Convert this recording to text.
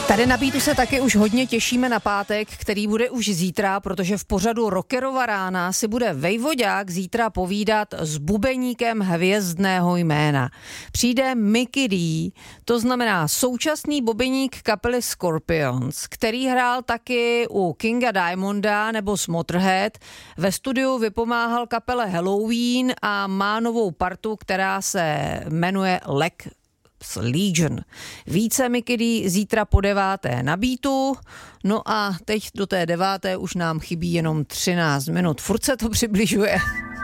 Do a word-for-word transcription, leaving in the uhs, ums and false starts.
Tady na Beatu se taky už hodně těšíme na pátek, který bude už zítra, protože v pořadu Rockerova rána si bude Vejvodák zítra povídat s bubeníkem hvězdného jména. Přijde Mickey D, to znamená současný bubeník kapely Scorpions, který hrál taky u Kinga Diamonda nebo s Motorhead. Ve studiu vypomáhal kapele Halloween a má novou partu, která se jmenuje Lex Legion. Více Mickey D zítra po deváté na Beatu. No a teď do té deváté už nám chybí jenom třináct minut. Furt se to přibližuje.